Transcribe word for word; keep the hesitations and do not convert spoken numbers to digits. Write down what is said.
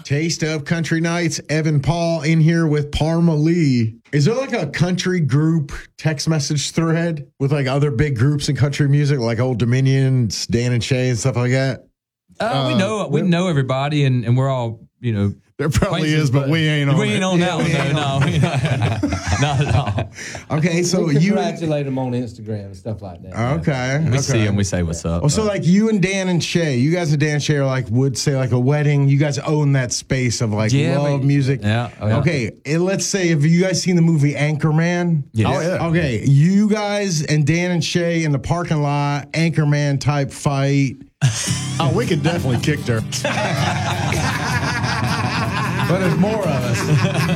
Taste of Country Nights. Evan Paul in here with Parma Lee. Is there like a country group text message thread with like other big groups in country music, like Old Dominion, Dan and Shay, and stuff like that? Uh, Uh, we know we know everybody, and, and we're all you know. There probably is, but we ain't on We ain't it. on Yeah, that one. we No, ain't no, not at all. Okay, so we you. congratulate them on Instagram and stuff like that. Okay. We okay. see them, we say what's up. Oh, so but- like you and Dan and Shay, you guys and Dan and Shay are like would say like a wedding. You guys own that space of like Yeah, love we- music. yeah, oh, yeah. Okay, and let's say if you guys seen the movie Anchorman. Yes. Oh, yeah. Okay, you guys and Dan and Shay in the parking lot, Anchorman type fight. Oh, we could definitely kick her. But there's more of us.